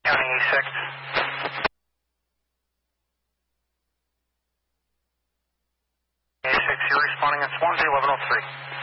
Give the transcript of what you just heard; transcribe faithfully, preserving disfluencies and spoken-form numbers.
County E six. E six, you're responding at Swansea eleven oh three.